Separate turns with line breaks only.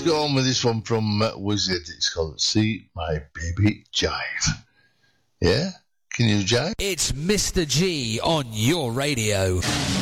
let's go on with this one from Wizard. It's called See My Baby Jive. Yeah? Can you jive?
It's Mr. G on your radio.